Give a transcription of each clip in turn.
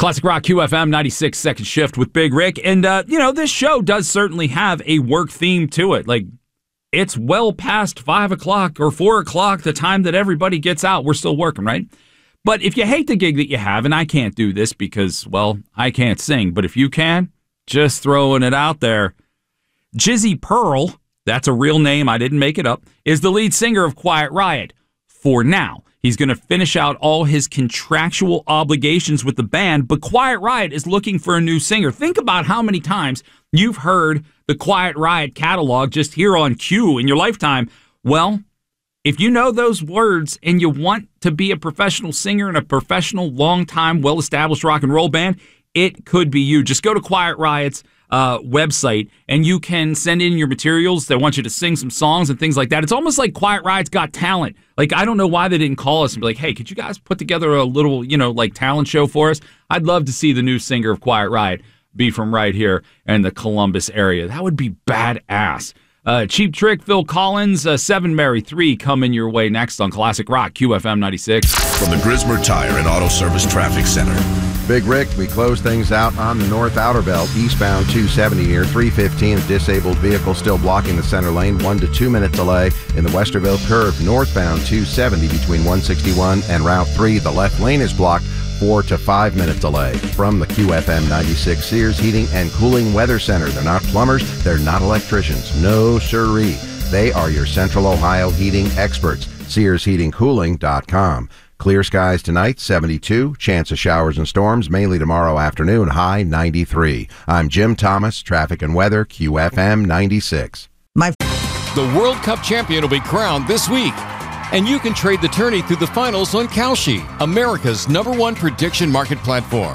Classic Rock QFM 96 second shift with Big Rick. And, this show does certainly have a work theme to it. Like, it's well past 5 o'clock or 4 o'clock, the time that everybody gets out. We're still working, right? But if you hate the gig that you have, and I can't do this because, well, I can't sing, but if you can, just throwing it out there. Jizzy Pearl, that's a real name, I didn't make it up, is the lead singer of Quiet Riot. For now. He's going to finish out all his contractual obligations with the band, but Quiet Riot is looking for a new singer. Think about how many times you've heard the Quiet Riot catalog just here on Q in your lifetime. Well, if you know those words and you want to be a professional singer in a professional, long-time, well-established rock and roll band, it could be you. Just go to Quiet Riot's website, and you can send in your materials. They want you to sing some songs and things like that. It's almost like Quiet Riot's Got Talent. Like, I don't know why they didn't call us and be like, hey, could you guys put together a little, talent show for us? I'd love to see the new singer of Quiet Riot be from right here in the Columbus area. That would be badass. Cheap Trick, Phil Collins, 7 Mary 3 coming your way next on Classic Rock, QFM 96. From the Grismer Tire and Auto Service Traffic Center. Big Rick, we close things out on the North Outer Belt, eastbound 270 near 315. A disabled vehicle still blocking the center lane, 1 to 2 minute delay. In the Westerville curve, northbound 270 between 161 and Route 3. The left lane is blocked, 4 to 5 minute delay. From the QFM 96 Sears Heating and Cooling Weather Center. They're not plumbers, they're not electricians. No siree. They are your Central Ohio heating experts. SearsHeatingCooling.com. Clear skies tonight, 72. Chance of showers and storms, mainly tomorrow afternoon, high 93. I'm Jim Thomas, Traffic and Weather, QFM 96. The World Cup champion will be crowned this week. And you can trade the tourney through the finals on Kalshi, America's #1 prediction market platform.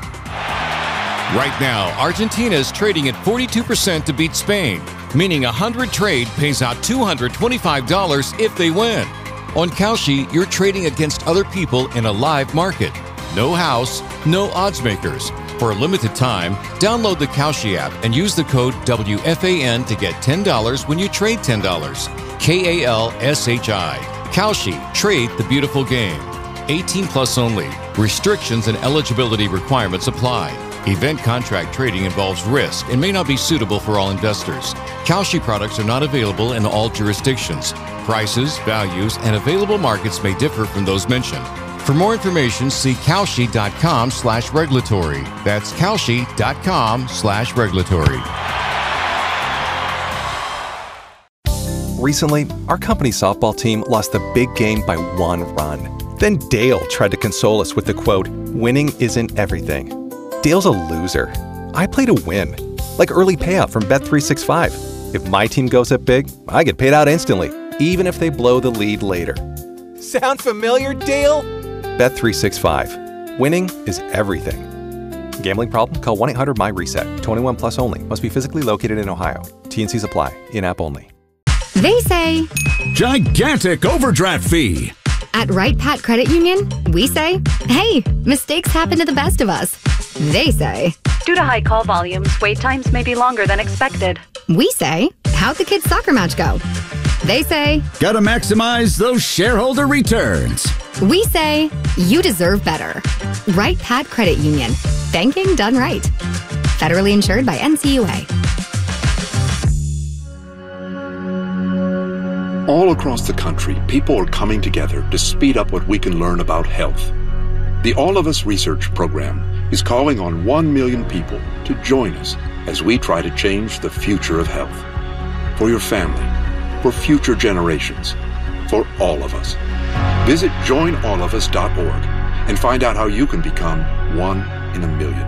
Right now, Argentina is trading at 42% to beat Spain, meaning a 100 trade pays out $225 if they win. On Kalshi, you're trading against other people in a live market. No house, no odds makers. For a limited time, download the Kalshi app and use the code WFAN to get $10 when you trade $10. KALSHI. Kalshi. Trade the beautiful game. 18 plus only. Restrictions and eligibility requirements apply. Event contract trading involves risk and may not be suitable for all investors. Kalshi products are not available in all jurisdictions. Prices, values, and available markets may differ from those mentioned. For more information, see Kalshi.com/regulatory. That's Kalshi.com/regulatory. Recently, our company's softball team lost the big game by 1 run. Then Dale tried to console us with the quote, "Winning isn't everything." Dale's a loser. I play to win. Like early payout from Bet365. If my team goes up big, I get paid out instantly, even if they blow the lead later. Sound familiar, Dale? Bet365. Winning is everything. Gambling problem? Call 1-800-MY-RESET. 21 plus only. Must be physically located in Ohio. T&Cs apply. In-app only. They say Gigantic overdraft fee. At Wright Pat Credit Union, we say, hey, mistakes happen to the best of us. They say, due to high call volumes, wait times may be longer than expected. We say, how'd the kids' soccer match go? They say, gotta maximize those shareholder returns. We say, you deserve better. Wright Pat Credit Union. Banking done right. Federally insured by NCUA. All across the country, people are coming together to speed up what we can learn about health. The All of Us Research Program is calling on 1 million people to join us as we try to change the future of health. For your family, for future generations, for all of us. Visit joinallofus.org and find out how you can become 1 in a million.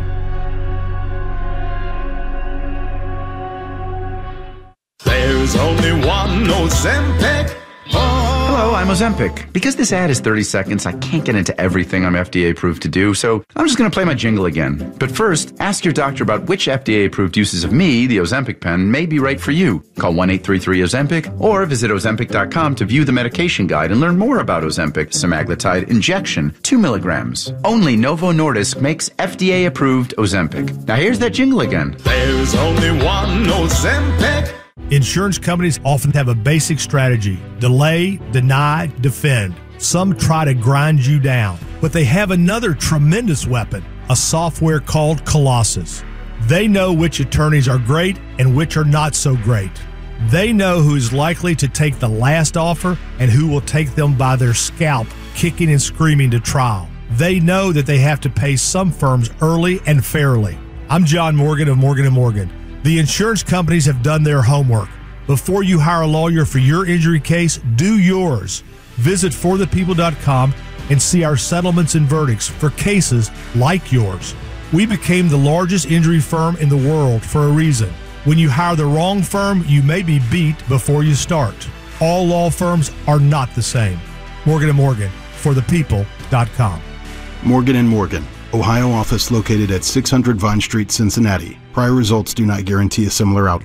There's only one Ozempic. Hello, I'm Ozempic. Because this ad is 30 seconds, I can't get into everything I'm FDA approved to do, so I'm just going to play my jingle again. But first, ask your doctor about which FDA approved uses of me, the Ozempic pen, may be right for you. Call 1-833-OZEMPIC or visit Ozempic.com to view the medication guide and learn more about Ozempic semaglutide injection, 2 milligrams. Only Novo Nordisk makes FDA approved Ozempic. Now here's that jingle again. There's only one Ozempic. Insurance companies often have a basic strategy: delay, deny, defend. Some try to grind you down, but they have another tremendous weapon: a software called Colossus. They know which attorneys are great and which are not so great. They know who is likely to take the last offer and who will take them by their scalp, kicking and screaming to trial. They know that they have to pay some firms early and fairly. I'm John Morgan of Morgan & Morgan. The insurance companies have done their homework. Before you hire a lawyer for your injury case, do yours. Visit forthepeople.com and see our settlements and verdicts for cases like yours. We became the largest injury firm in the world for a reason. When you hire the wrong firm, you may be beat before you start. All law firms are not the same. Morgan & Morgan, forthepeople.com. Morgan & Morgan, Ohio office located at 600 Vine Street, Cincinnati. Prior results do not guarantee a similar outcome.